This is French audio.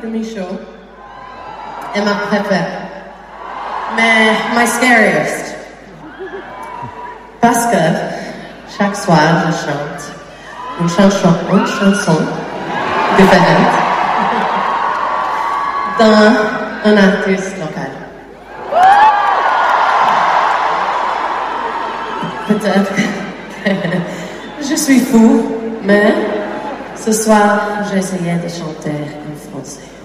de mes shows est ma préférée. Mais my scariest. Parce que chaque soir, je chante une chanson différente d'un artiste local. Peut-être que je suis fou, mais ce soir, j'ai essayé de chanter en français.